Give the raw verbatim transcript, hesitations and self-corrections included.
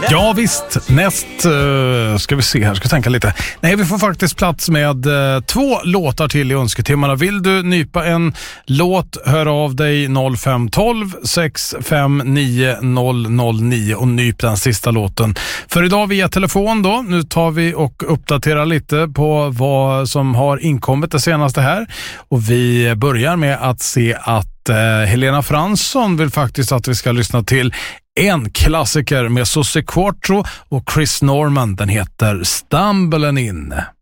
Ja visst, näst uh, ska vi se här, ska tänka lite. Nej, vi får faktiskt plats med uh, två låtar till i önsketimmarna. Vill du nypa en låt, hör av dig noll fem ett två sex fem nio noll noll nio och nyp den sista låten. För idag via telefon då, nu tar vi och uppdaterar lite på vad som har inkommit det senaste här. Och vi börjar med att se att uh, Helena Fransson vill faktiskt att vi ska lyssna till en klassiker med Susie Quattro och Chris Norman. Den heter Stumbling In.